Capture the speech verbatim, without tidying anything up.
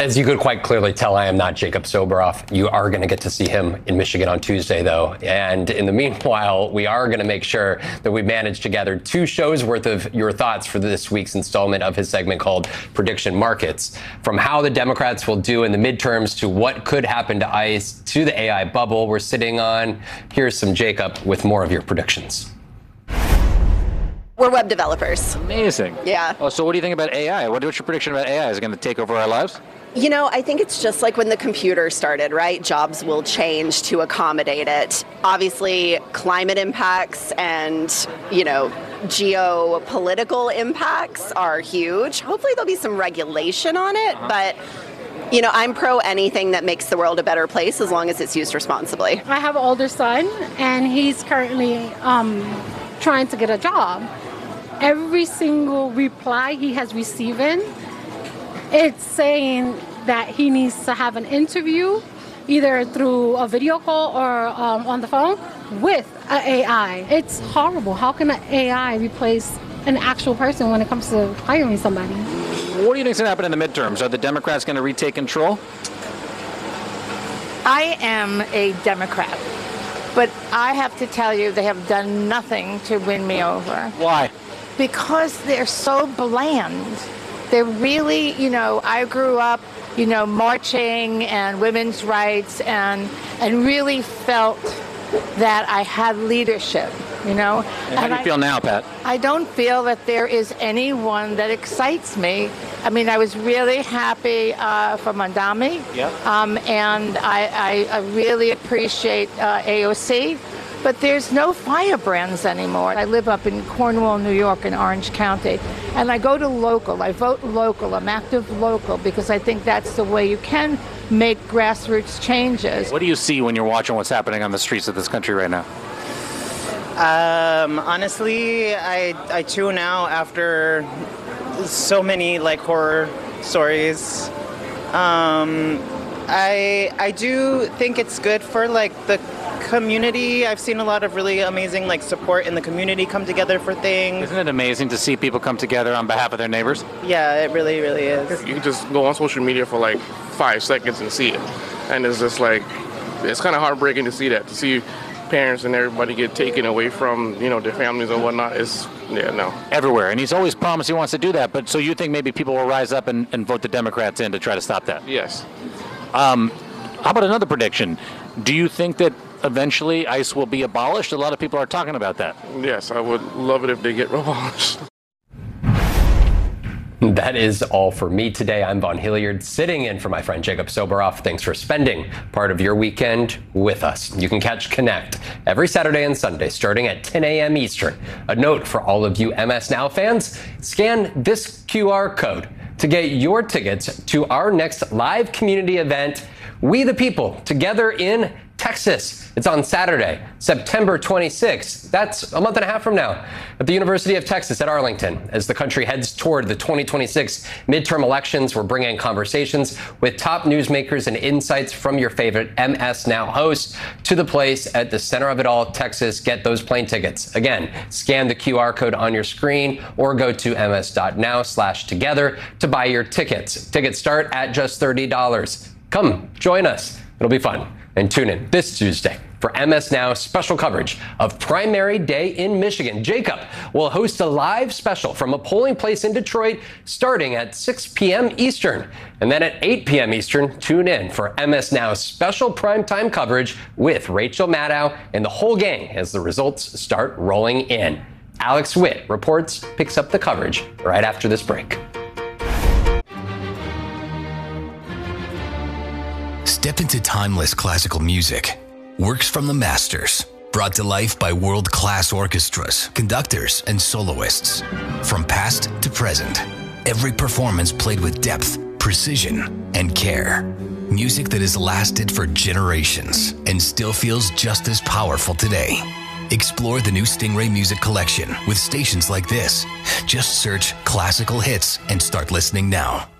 As you could quite clearly tell, I am not Jacob Soboroff. You are going to get to see him in Michigan on Tuesday, though. And in the meanwhile, we are going to make sure that we manage to gather two shows worth of your thoughts for this week's installment of his segment called Prediction Markets. From how the Democrats will do in the midterms to what could happen to ICE to the A I bubble we're sitting on. Here's some Jacob with more of your predictions. We're web developers. Amazing. Yeah. Oh, so what do you think about A I? What, what's your prediction about A I? Is it going to take over our lives? You know, I think it's just like when the computer started, right? Jobs will change to accommodate it. Obviously, climate impacts and, you know, geopolitical impacts are huge. Hopefully there'll be some regulation on it, uh-huh. but you know, I'm pro anything that makes the world a better place as long as it's used responsibly. I have an older son, and he's currently um, trying to get a job. Every single reply he has received, it's saying that he needs to have an interview, either through a video call or um, on the phone, with an A I. It's horrible. How can an A I replace an actual person when it comes to hiring somebody? What do you think is going to happen in the midterms? Are the Democrats going to retake control? I am a Democrat, but I have to tell you they have done nothing to win me over. Why? Because they're so bland. They're really, you know, I grew up, you know, marching and women's rights and and really felt that I had leadership, you know. And how and do you I, feel now, Pat? I don't feel that there is anyone that excites me. I mean, I was really happy uh, for Mondami, yep. um, and I, I, I really appreciate uh, A O C. But there's no firebrands anymore. I live up in Cornwall, New York, in Orange County, and I go to local. I vote local. I'm active local because I think that's the way you can make grassroots changes. What do you see when you're watching what's happening on the streets of this country right now? Um, honestly, I I tune out after so many like horror stories. Um, I I do think it's good for like the community. I've seen a lot of really amazing like support in the community come together for things. Isn't it amazing to see people come together on behalf of their neighbors? Yeah, it really, really is. You can just go on social media for like five seconds and see it. And it's just like, it's kind of heartbreaking to see that, to see parents and everybody get taken away from, you know, their families and whatnot. It's, yeah, no. Everywhere. And he's always promised he wants to do that. But so you think maybe people will rise up and, and vote the Democrats in to try to stop that? Yes. Um, how about another prediction? Do you think that eventually ICE will be abolished? A lot of people are talking about that. Yes, I would love it if they get abolished. That is all for me today. I'm Vaughn Hilliard, sitting in for my friend Jacob Soboroff. Thanks for spending part of your weekend with us. You can catch Connect every Saturday and Sunday starting at ten a.m. Eastern. A note for all of you M S Now fans, scan this Q R code to get your tickets to our next live community event, We the People, together in Texas. It's on Saturday, September twenty-sixth. That's a month and a half from now at the University of Texas at Arlington. As the country heads toward the twenty twenty-six midterm elections, we're bringing conversations with top newsmakers and insights from your favorite M S Now hosts to the place at the center of it all, Texas. Get those plane tickets. Again, scan the Q R code on your screen or go to ms.now slash together to buy your tickets. Tickets start at just thirty dollars. Come join us. It'll be fun. And tune in this Tuesday for M S Now special coverage of Primary Day in Michigan. Jacob will host a live special from a polling place in Detroit starting at six p.m. Eastern. And then at eight p.m. Eastern, tune in for M S Now's special primetime coverage with Rachel Maddow and the whole gang as the results start rolling in. Alex Witt reports, picks up the coverage right after this break. Step into timeless classical music. Works from the masters. Brought to life by world-class orchestras, conductors, and soloists. From past to present, every performance played with depth, precision, and care. Music that has lasted for generations and still feels just as powerful today. Explore the new Stingray Music Collection with stations like this. Just search classical hits and start listening now.